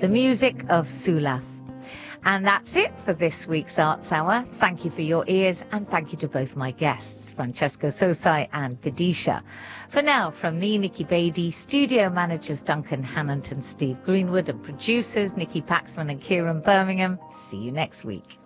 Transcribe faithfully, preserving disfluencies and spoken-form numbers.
the music of Sula. And that's it for this week's Arts Hour. Thank you for your ears, and thank you to both my guests, Francesco Sosai and Vidisha. For now, from me, Nikki Beattie, studio managers Duncan Hannant and Steve Greenwood, and producers Nikki Paxman and Kieran Birmingham. See you next week.